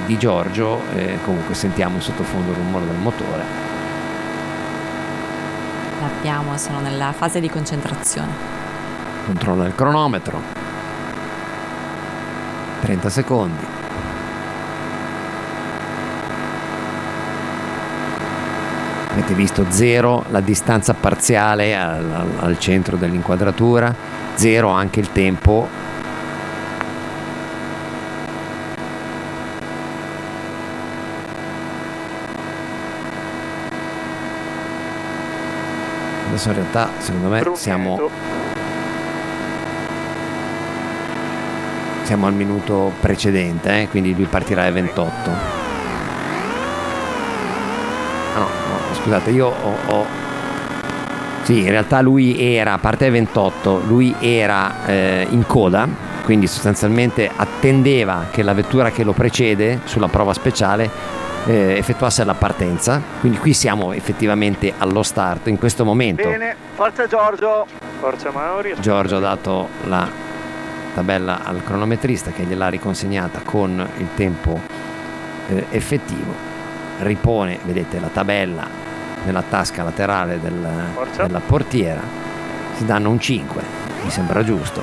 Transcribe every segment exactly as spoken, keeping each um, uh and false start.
di Giorgio. Eh, comunque sentiamo in sottofondo il rumore del motore. L'abbiamo, sono nella fase di concentrazione. Controlla il cronometro. trenta secondi. Avete visto zero la distanza parziale al, al, al centro dell'inquadratura, zero anche il tempo. Adesso in realtà secondo me siamo siamo al minuto precedente, eh? Quindi lui partirà alle ventotto. Ah no, no, scusate, io ho, ho sì, in realtà lui era, a parte alle ventotto, lui era eh, in coda, quindi sostanzialmente attendeva che la vettura che lo precede sulla prova speciale eh, effettuasse la partenza. Quindi qui siamo effettivamente allo start in questo momento. Bene, forza Giorgio. Forza Mauri. Giorgio ha dato la tabella al cronometrista che gliel'ha riconsegnata con il tempo eh, effettivo. Ripone, vedete, la tabella nella tasca laterale del, della portiera. Si danno un cinque, mi sembra giusto,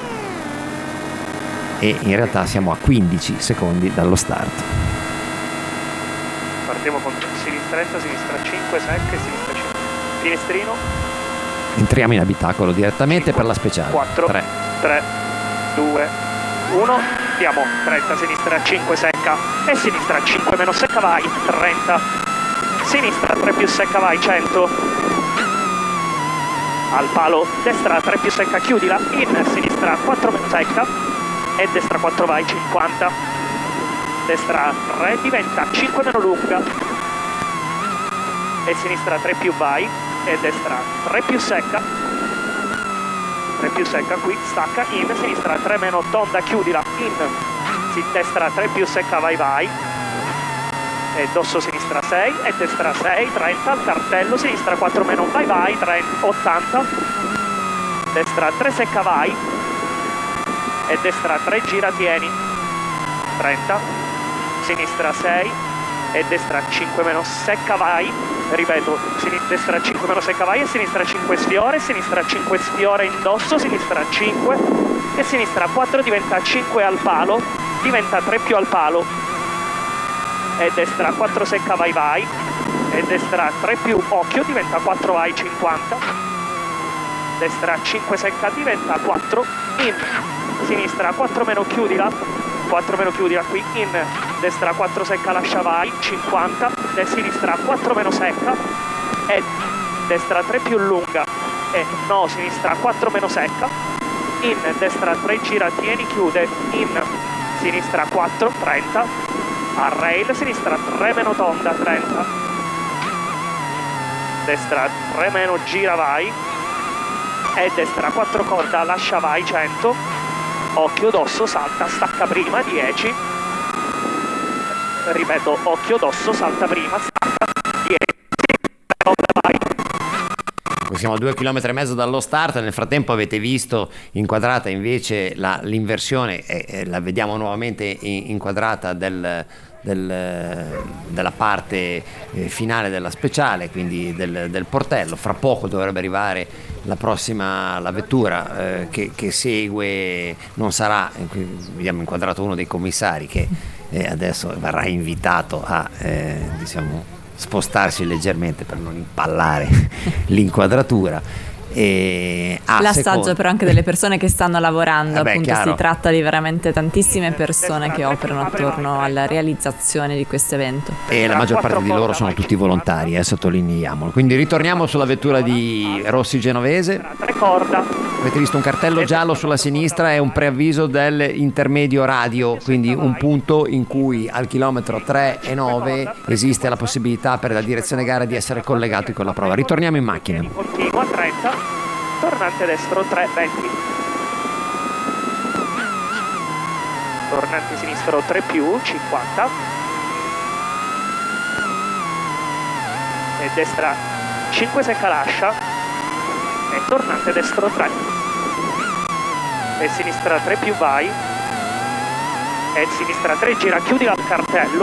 e in realtà siamo a quindici secondi dallo start. Partiamo con sinistra, sinistra cinque, secche, sinistra cinque, finestrino. Entriamo in abitacolo direttamente cinque, per la speciale. quattro, tre, tre, due, uno, andiamo. trenta, sinistra cinque, secca, e sinistra cinque meno secca, vai. trenta, sinistra tre più secca, vai. cento, al palo, destra tre più secca, chiudila, in sinistra quattro meno secca, e destra quattro, vai. cinquanta, destra tre, diventa cinque meno lunga, e sinistra tre più, vai, e destra tre più secca, tre più secca, qui stacca, in sinistra tre meno tonda, chiudila, in si, destra tre più secca, vai vai, e dosso sinistra sei, e destra sei, trenta, al cartello, sinistra quattro meno, vai vai, trenta, ottanta, destra tre secca, vai, e destra tre gira, tieni, trenta, sinistra sei, e destra cinque meno secca, vai, ripeto, destra cinque meno secca, vai, e sinistra cinque sfiore, sinistra cinque sfiore, indosso, sinistra cinque, e sinistra quattro, diventa cinque al palo, diventa tre più al palo, e destra quattro secca, vai vai, e destra tre più occhio, diventa quattro, vai, cinquanta, destra cinque secca, diventa quattro, in sinistra quattro meno, chiudila, quattro meno, chiudila, qui, in destra quattro secca, lascia, vai, cinquanta, e sinistra quattro meno secca, e destra tre più lunga, e no, sinistra quattro meno secca, in destra tre gira, tieni, chiude, in sinistra quattro, trenta, a rail, sinistra tre meno tonda, trenta, destra tre meno gira, vai, e destra quattro corda, lascia, vai, cento, occhio dosso, salta, stacca prima, dieci, ripeto, occhio dosso, salta prima, stacca, dieci, vai. Siamo a due chilometri e mezzo dallo start. Nel frattempo avete visto inquadrata invece la, l'inversione, e, e la vediamo nuovamente in, inquadrata del, del, della parte eh, finale della speciale, quindi del, del portello. Fra poco dovrebbe arrivare la prossima, la vettura eh, che, che segue, non sarà, vediamo inquadrato uno dei commissari che eh, adesso verrà invitato a eh, diciamo spostarsi leggermente per non impallare l'inquadratura. E l'assaggio secondo... però anche delle persone che stanno lavorando, eh beh, appunto chiaro. Si tratta di veramente tantissime persone che operano attorno alla realizzazione di questo evento, e la maggior parte di loro sono tutti volontari, eh, sottolineiamolo. Quindi ritorniamo sulla vettura di Rossi Genovese. Avete visto un cartello giallo sulla sinistra, è un preavviso dell'intermedio radio, quindi un punto in cui al chilometro tre e nove esiste la possibilità per la direzione gara di essere collegati con la prova. Ritorniamo in macchina. Continua, trenta, tornante destro tre, venti, tornante sinistro tre più, cinquanta, e destra cinque secca, lascia, e tornante destro tre, e sinistra tre più, vai, e sinistra tre gira, chiudi al cartello,